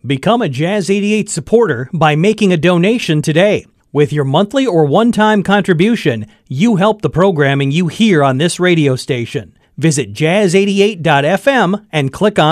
Become a Jazz 88 supporter by making a donation today. With your monthly or one-time contribution, you help the programming you hear on this radio station. Visit jazz88.fm and click on